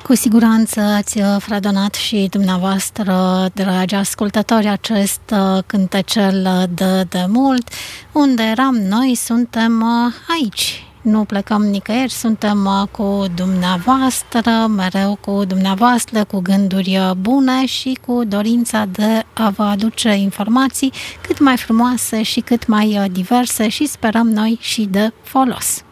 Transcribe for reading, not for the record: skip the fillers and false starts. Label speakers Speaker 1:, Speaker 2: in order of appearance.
Speaker 1: Cu siguranță ați fredonat și dumneavoastră, dragi ascultători, acest cântecel de mult. Unde eram noi, suntem aici. Nu plecăm nicăieri, suntem cu dumneavoastră, mereu cu dumneavoastră, cu gânduri bune și cu dorința de a vă aduce informații cât mai frumoase și cât mai diverse și sperăm noi și de folos.